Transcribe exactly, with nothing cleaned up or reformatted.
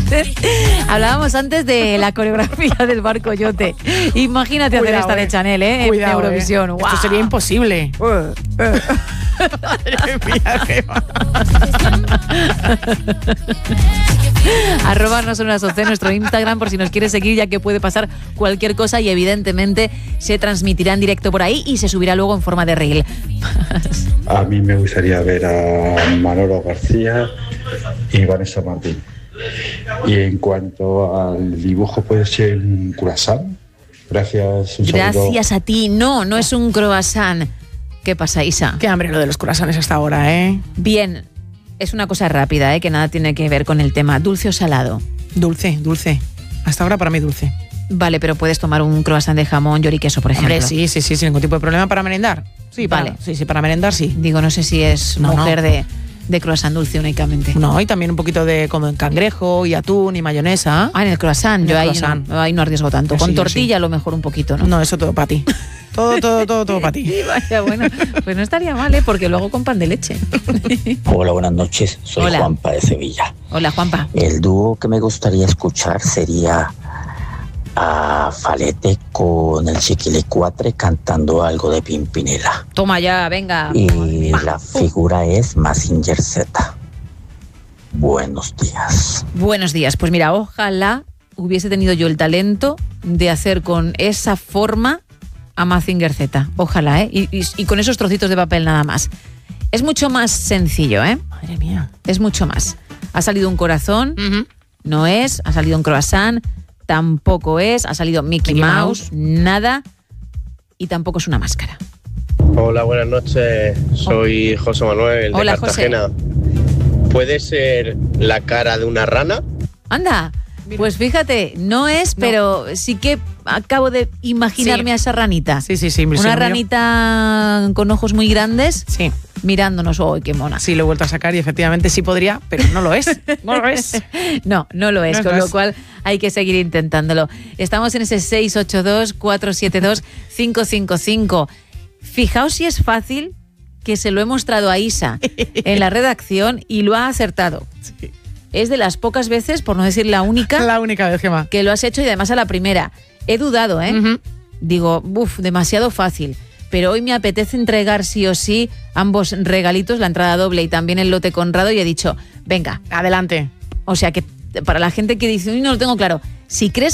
Hablábamos antes de la coreografía del Bar Coyote. Imagínate hacer Cuidado, esta de eh. Chanel, ¿eh? Cuidado, en Eurovisión. eh. ¡Guau! Esto sería imposible. Madre mía, Gemma. Arroba no son unas once, nuestro Instagram, por si nos quieres seguir, ya que puede pasar cualquier cosa y evidentemente se transmitirá en directo por ahí y se subirá luego en forma de reel. A mí me gustaría ver a Manolo García y Vanessa Martín. Y en cuanto al dibujo, ¿puede ser un croissant? Gracias. Un Gracias saludo. a ti. No, no es un croissant. ¿Qué pasa, Isa? Qué hambre lo de los croissants hasta ahora, ¿eh? Bien, es una cosa rápida, ¿eh? Que nada tiene que ver con el tema. ¿Dulce o salado? Dulce, dulce. Hasta ahora para mí dulce. Vale, pero puedes tomar un croissant de jamón, york y queso, por ejemplo. Hombre, sí, sí, sí, sin ningún tipo de problema para merendar. Sí, para, Vale. sí, sí, para merendar sí. Digo, no sé si es No, mujer no. De, de croissant dulce únicamente. No, y también un poquito de como cangrejo y atún y mayonesa. Ah, en el croissant. En Yo el ahí, croissant. No, ahí no arriesgo tanto. Yo Con sí, yo tortilla sí. a lo mejor un poquito, ¿no? No, eso todo para ti. Todo, todo, todo, todo para ti. Sí, vaya, bueno, pues no estaría mal, ¿eh? Porque luego con pan de leche. Hola, buenas noches. Soy Hola. Juanpa de Sevilla. Hola, Juanpa. El dúo que me gustaría escuchar sería a Falete con el Chiquilicuatre cantando algo de Pimpinela. Toma ya, venga. Y la figura es Mazinger Z. Buenos días. Buenos días. Pues mira, ojalá hubiese tenido yo el talento de hacer con esa forma a Mazinger Z. Ojalá, ¿eh? Y, y, y con esos trocitos de papel nada más. Es mucho más sencillo, ¿eh? Madre mía. Es mucho más. Ha salido un corazón, Uh-huh. no es. Ha salido un croissant, tampoco es. Ha salido Mickey, Mickey Mouse, nada. Y tampoco es una máscara. Hola, buenas noches. Soy José Manuel de Hola, Cartagena. ¿Puede ser la cara de una rana? Anda, pues fíjate, no es, No. pero sí que acabo de imaginarme Sí. a esa ranita. Sí, sí, sí. Una sí, lo mío. ranita con ojos muy grandes Sí, mirándonos. ¡Oh, qué mona! sí, lo he vuelto a sacar y efectivamente sí podría, pero no lo es. No lo es. No, no lo es, No con lo lo es. cual hay que seguir intentándolo. Estamos en ese seis ocho dos, cuatro siete dos, cinco cinco cinco. Fijaos si es fácil, que se lo he mostrado a Isa en la redacción y lo ha acertado. Sí. Es de las pocas veces, por no decir la única, La única vez, Gemma. que lo has hecho y además a la primera. He dudado, ¿eh? Ujú. Digo, uff, demasiado fácil. Pero hoy me apetece entregar sí o sí ambos regalitos, la entrada doble y también el lote Conrado, y he dicho, venga. Adelante. O sea que para la gente que dice, uy, no lo tengo claro, si crees